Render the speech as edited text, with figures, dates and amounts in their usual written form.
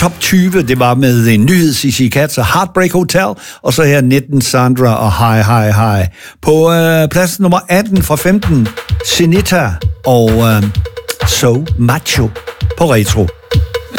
top 20, det var med en nyhed, Cici Katz og Heartbreak Hotel, og så her 19 Sandra og Hi. På plads nummer 18 fra 15, Sinita og So Macho på Retro.